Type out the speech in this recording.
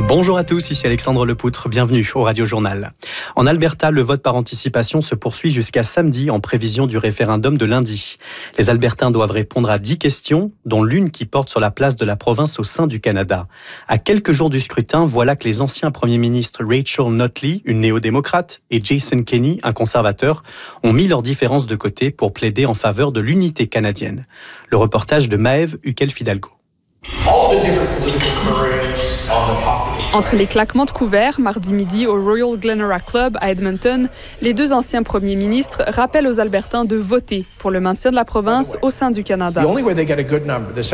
Bonjour à tous, ici Alexandre Lepoutre, bienvenue au Radio Journal. En Alberta, le vote par anticipation se poursuit jusqu'à samedi en prévision du référendum de lundi. Les Albertains doivent répondre à 10 questions, dont l'une qui porte sur la place de la province au sein du Canada. À quelques jours du scrutin, voilà que les anciens premiers ministres Rachel Notley, une néo-démocrate, et Jason Kenney, un conservateur, ont mis leurs différences de côté pour plaider en faveur de l'unité canadienne. Le reportage de Maëve Huquel-Fidalgo. Entre les claquements de couverts, mardi midi au Royal Glenora Club à Edmonton, les deux anciens premiers ministres rappellent aux Albertains de voter pour le maintien de la province au sein du Canada.